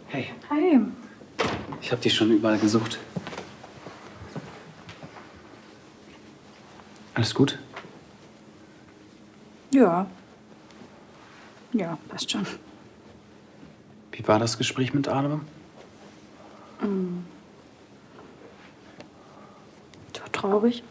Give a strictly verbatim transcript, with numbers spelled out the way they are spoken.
Hey. Hi. Ich habe dich schon überall gesucht. Alles gut? Ja. Ja, passt schon. Wie war das Gespräch mit Adam? Mm. Das war traurig.